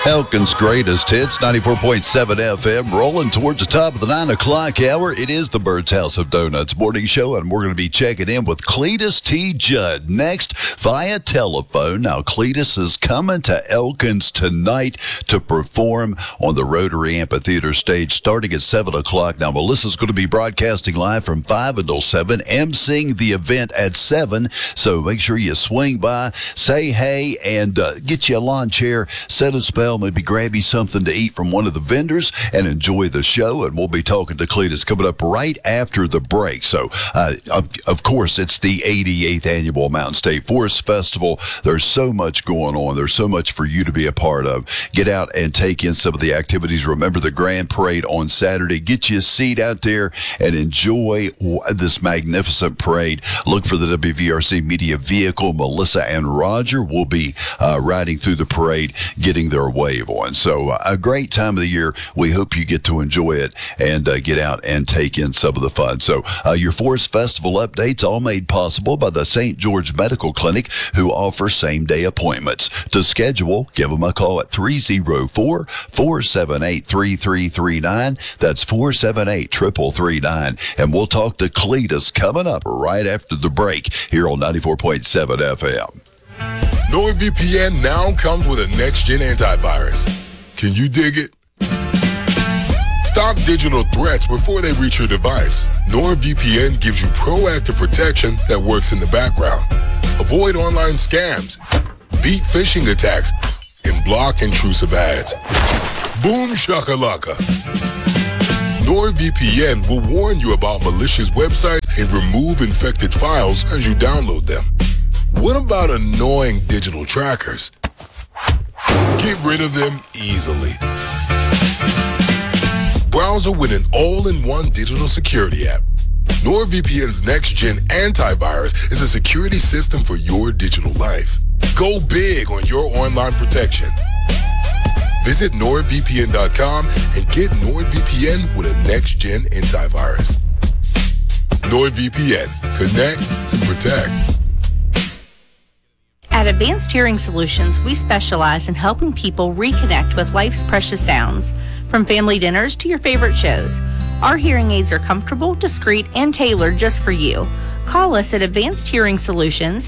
Elkin's greatest hits, 94.7 FM, rolling towards the top of the 9 o'clock hour. It is the Bird's House of Donuts morning show, and we're going to be checking in with Cletus T. Judd next via telephone. Now, Cletus is coming to Elkins tonight to perform on the Rotary Amphitheater stage starting at 7 o'clock. Now, Melissa's going to be broadcasting live from 5 until 7, emceeing the event at 7, so make sure you swing by, say hey, and get you a lawn chair, set a spell, maybe grab you something to eat from one of the vendors and enjoy the show. And we'll be talking to Cletus coming up right after the break. So, of course, it's the 88th annual Mountain State Forest Festival. There's so much going on. There's so much for you to be a part of. Get out and take in some of the activities. Remember the Grand Parade on Saturday. Get you a seat out there and enjoy this magnificent parade. Look for the WVRC media vehicle. Melissa and Roger will be riding through the parade, getting their wave on. So a great time of the year. We hope you get to enjoy it and get out and take in some of the fun. So your Forest Festival updates all made possible by the St. George Medical Clinic, who offers same-day appointments. To schedule, give them a call at 304-478-3339. That's 478-3339. And we'll talk to Cletus coming up right after the break here on 94.7 FM. NordVPN now comes with a next-gen antivirus. Can you dig it? Stop digital threats before they reach your device. NordVPN gives you proactive protection that works in the background. Avoid online scams, beat phishing attacks, and block intrusive ads. Boom shakalaka. NordVPN will warn you about malicious websites and remove infected files as you download them. What about annoying digital trackers? Get rid of them easily. Browser with an all-in-one digital security app. NordVPN's next-gen antivirus is a security system for your digital life. Go big on your online protection. Visit NordVPN.com and get NordVPN with a next-gen antivirus. NordVPN. Connect and protect. At Advanced Hearing Solutions, we specialize in helping people reconnect with life's precious sounds. From family dinners to your favorite shows, our hearing aids are comfortable, discreet, and tailored just for you. Call us at Advanced Hearing Solutions,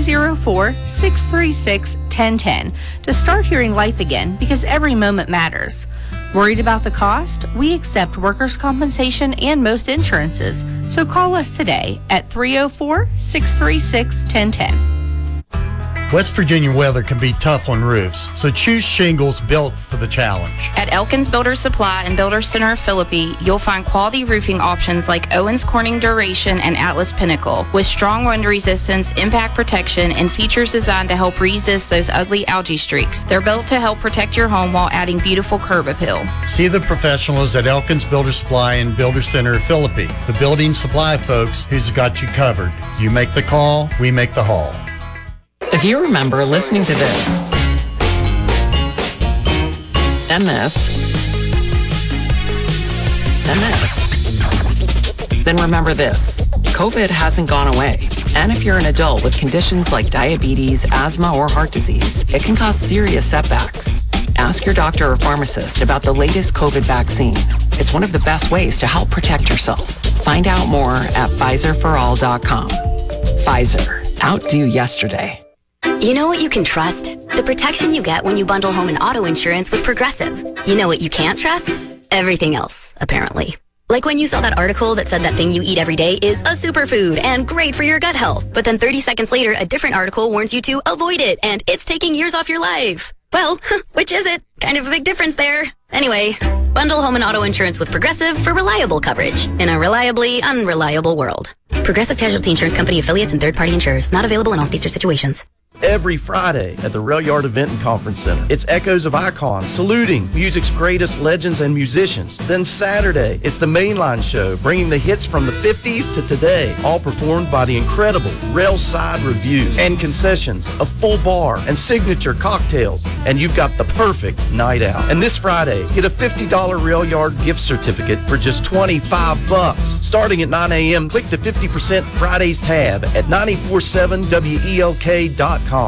304-636-1010 to start hearing life again, because every moment matters. Worried about the cost? We accept workers' compensation and most insurances. So call us today at 304-636-1010. West Virginia weather can be tough on roofs, so choose shingles built for the challenge. At Elkins Builder Supply and Builder Center of Philippi, you'll find quality roofing options like Owens Corning Duration and Atlas Pinnacle, with strong wind resistance, impact protection, and features designed to help resist those ugly algae streaks. They're built to help protect your home while adding beautiful curb appeal. See the professionals at Elkins Builder Supply and Builder Center of Philippi, the building supply folks who's got you covered. You make the call, we make the haul. If you remember listening to this, and this, and this, then remember this. COVID hasn't gone away. And if you're an adult with conditions like diabetes, asthma, or heart disease, it can cause serious setbacks. Ask your doctor or pharmacist about the latest COVID vaccine. It's one of the best ways to help protect yourself. Find out more at PfizerForAll.com. Pfizer. Outdo yesterday. You know what you can trust? The protection you get when you bundle home and auto insurance with Progressive. You know what you can't trust? Everything else, apparently. Like when you saw that article that said that thing you eat every day is a superfood and great for your gut health. But then 30 seconds later, a different article warns you to avoid it and it's taking years off your life. Well, which is it? Kind of a big difference there. Anyway, bundle home and auto insurance with Progressive for reliable coverage in a reliably unreliable world. Progressive Casualty Insurance Company affiliates and third-party insurers. Not available in all states or situations. Every Friday at the Rail Yard Event and Conference Center, it's Echoes of Icon saluting music's greatest legends and musicians. Then Saturday, it's the Mainline Show, bringing the hits from the 50s to today, all performed by the incredible Railside Review. And concessions, a full bar, and signature cocktails, and you've got the perfect night out. And this Friday, get a $50 Rail Yard gift certificate for just $25. Starting at 9 a.m., click the 50% Fridays tab at 947WELK.com.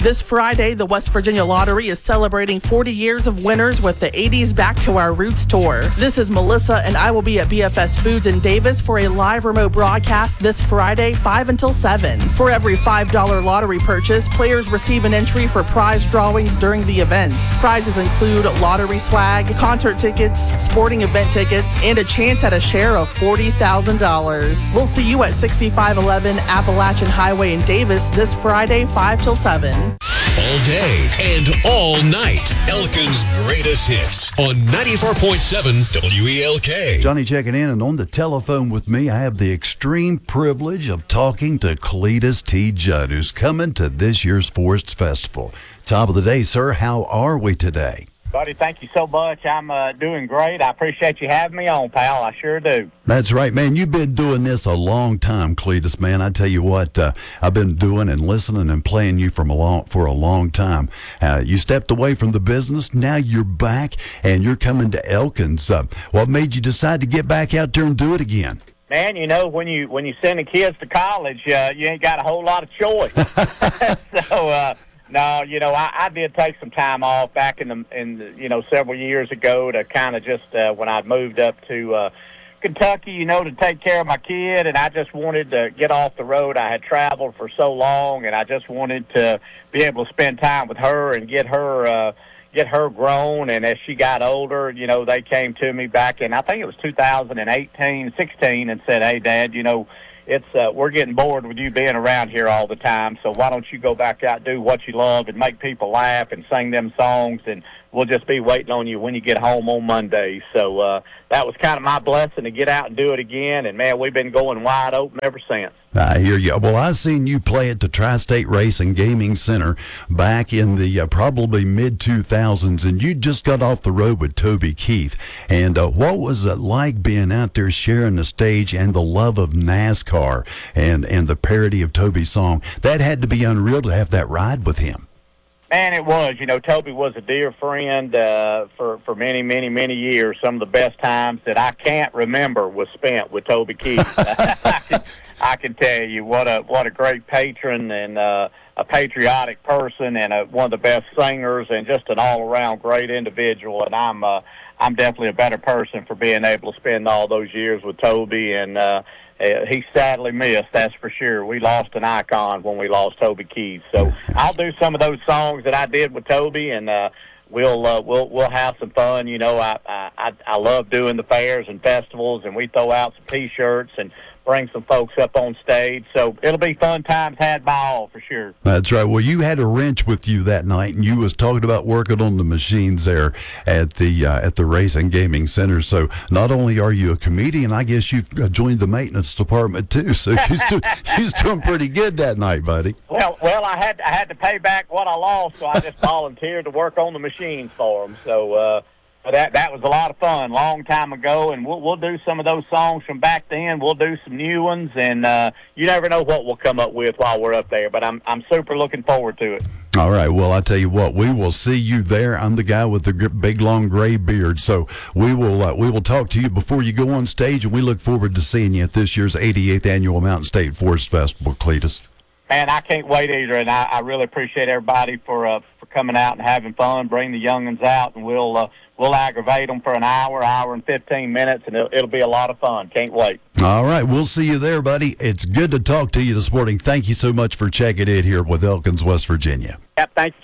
This Friday, the West Virginia Lottery is celebrating 40 years of winners with the 80s Back to Our Roots tour. This is Melissa, and I will be at BFS Foods in Davis for a live remote broadcast this Friday, 5 until 7. For every $5 lottery purchase, players receive an entry for prize drawings during the event. Prizes include lottery swag, concert tickets, sporting event tickets, and a chance at a share of $40,000. We'll see you at 6511 Appalachian Highway in Davis this Friday, 5 till 7. All day and all night. Elkin's greatest hits on 94.7 WELK. Johnny checking in, and on the telephone with me, I have the extreme privilege of talking to Cletus T. Judd, who's coming to this year's Forest Festival. Top of the day, sir. How are we today? Buddy, thank you so much. I'm doing great. I appreciate you having me on, pal. I sure do. That's right, man. You've been doing this a long time, Cletus, man. I tell you what, I've been doing and listening and playing you for a long time. You stepped away from the business. Now you're back, and you're coming to Elkins. What made you decide to get back out there and do it again? Man, you know, when you send the kids to college, you ain't got a whole lot of choice. So, no, you know, I did take some time off back in the several years ago to kind of just when I moved up to Kentucky, you know, to take care of my kid, and I just wanted to get off the road. I had traveled for so long, and I just wanted to be able to spend time with her and get her grown. And as she got older, you know, they came to me back in, I think it was 16, and said, "Hey, Dad, you know, we're getting bored with you being around here all the time, so why don't you go back out, do what you love, and make people laugh and sing them songs, and we'll just be waiting on you when you get home on Monday." So that was kind of my blessing to get out and do it again, and, man, we've been going wide open ever since. I hear you. Well, I seen you play at the Tri-State Race and Gaming Center back in the probably mid-2000s, and you just got off the road with Toby Keith. And what was it like being out there sharing the stage and the love of NASCAR and the parody of Toby's song? That had to be unreal to have that ride with him. Man, it was. You know, Toby was a dear friend for many, many, many years. Some of the best times that I can't remember was spent with Toby Keith. I can tell you what a great patron and a patriotic person and one of the best singers and just an all-around great individual. And I'm definitely a better person for being able to spend all those years with Toby. And he's sadly missed, that's for sure. We lost an icon when we lost Toby Keith. So I'll do some of those songs that I did with Toby, and we'll have some fun. You know, I love doing the fairs and festivals, and we throw out some T-shirts and bring some folks up on stage. So it'll be fun times had by all, for sure. That's right. Well, you had a wrench with you that night, and you was talking about working on the machines there at the Race and Gaming Center. So not only are you a comedian, I guess you've joined the maintenance department too. So you're doing pretty good that night, buddy. Well, I had to pay back what I lost, so I just volunteered to work on the machines for them. So that was a lot of fun, long time ago, and we'll do some of those songs from back then. We'll do some new ones, and you never know what we'll come up with while we're up there. But I'm super looking forward to it. All right. Well, I tell you what, we will see you there. I'm the guy with the big, long gray beard, so we will talk to you before you go on stage, and we look forward to seeing you at this year's 88th Annual Mountain State Forest Festival, Cletus. Man, I can't wait either, and I really appreciate everybody for coming out and having fun. Bring the young'uns out, and we'll aggravate them for an hour and 15 minutes, and it'll be a lot of fun. Can't wait. All right, we'll see you there, buddy. It's good to talk to you this morning. Thank you so much for checking in here with Elkins, West Virginia. Yep, thank you